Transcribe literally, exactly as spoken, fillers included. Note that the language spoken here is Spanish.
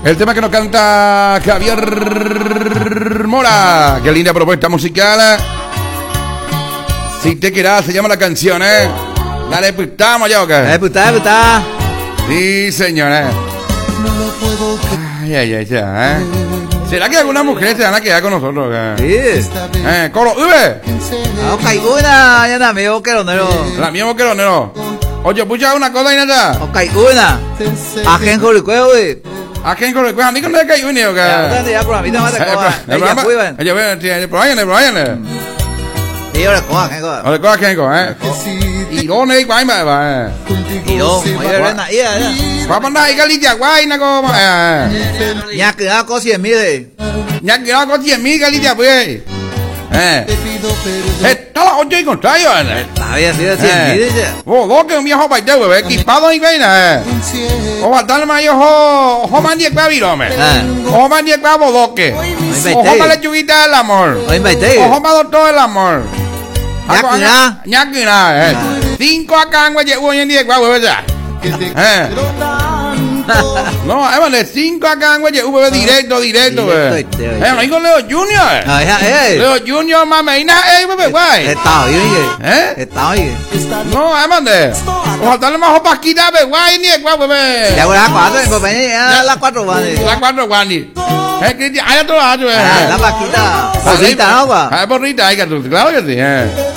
El tema que nos canta Javier Mora. Qué linda propuesta musical. Si te quieras, se llama la canción, ¿eh? Dale, pues estamos ya, ¿o qué? Eh, puta, puta. Sí, señora. Ay, ay, ay, ya, ¿eh? ¿Será que algunas mujeres se van a quedar con nosotros, ¿qué? Sí. Eh, Colo, ¡ube! No, caiguna, ya no me veo que lo nero. La mía boqueronero. Oye, pucha una cosa y nada. O caiguna. Ajenjo el cuello, güey. ¿A quién con el cuello? ¿A mí con el cuello, ¿o qué? Ya, ya, por la mitad más de coja. Ella fue, ven. Oye, ven, probáyenle, probáyenle. Y yo le coja, ajenjo. O le coja quién, ¿eh? Y no, no hay guay, va. Y no, oye, ven ahí, ya. Vamos a andar ahí, Galicia, guay, no como. Ya que da cosa y mire. Ya que da cosa y mire, Galicia, pues. Eh. Está la ocho y contrario, ¿eh? Está bien, así de cien mil, ya. Vos, dos que un viejo baile, güey, equipado y vaina, eh. O batalha más yo, ojo, más diez cuavos, hombre. Ojo más diez cuavos, dos que. Ojo más lechuguita del amor. Ojo más doctor del amor. Ñaquina. Ñaquina, eh. Cinco acá en Guayehuo y en diez cuavos, ¿verdad? Eh. No, es vale, cinco acá en Guayehuo, directo, directo, güey. Eh, ahí con Leo Junior. Leo Junior, mameina, eh, bebé, guay. Está bien, ¿eh? Está bien. No, es mande. Ojalá darle más opasquita, bebé, guay, ni guay, bebé. Ya voy a cuatro, en compañía, las cuatro, guay. Las cuatro, guay. Eh, que hay otro lado, eh. La paquita. Porrita, ¿no, guay? Ah, porrita, hay que tú, claro que sí, eh.